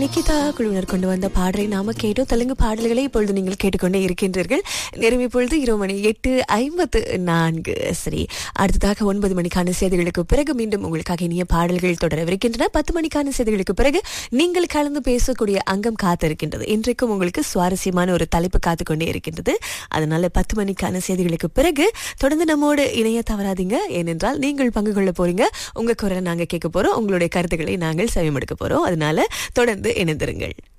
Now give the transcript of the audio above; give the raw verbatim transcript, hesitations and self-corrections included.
நிகிதா குழுவினர் கொண்டு வந்த பாடலை நாம கேட்டோம். தெலுங்கு பாடல்களை இப்பொழுது நீங்கள் கேட்டுக்கொண்டே இருக்கின்றீர்கள். நேரம் இப்பொழுது இரவு மணி எட்டு ஐம்பத்து நான்கு. சரி, அடுத்ததாக ஒன்பது மணிக்கான செய்திகளுக்கு பிறகு மீண்டும் உங்களுக்காக இனிய பாடல்கள் தொடரவிருக்கின்றன. பத்து மணிக்கான செய்திகளுக்கு பிறகு நீங்கள் கலந்து பேசக்கூடிய அங்கம் காத்திருக்கின்றது. இன்றைக்கும் உங்களுக்கு சுவாரஸ்யமான ஒரு தலைப்பு காத்துக்கொண்டே இருக்கின்றது. அதனால பத்து மணிக்கான செய்திகளுக்கு பிறகு தொடர்ந்து நம்மோடு இணைய தவறாதீங்க. ஏனென்றால் நீங்கள் பங்கு கொள்ள போறீங்க. உங்க குரலை நாங்க கேட்க போறோம். உங்களுடைய கருத்துக்களை நாங்கள் செவிமடுக்க போறோம். அதனால தொடர்ந்து இணைந்திருங்கள்.